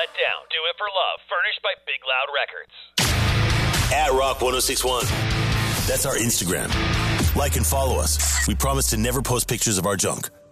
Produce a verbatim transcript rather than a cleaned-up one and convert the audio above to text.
Let Down, Do It for Love, furnished by Big Loud Records. At Rock ten sixty-one. That's our Instagram. Like and follow us. We promise to never post pictures of our junk.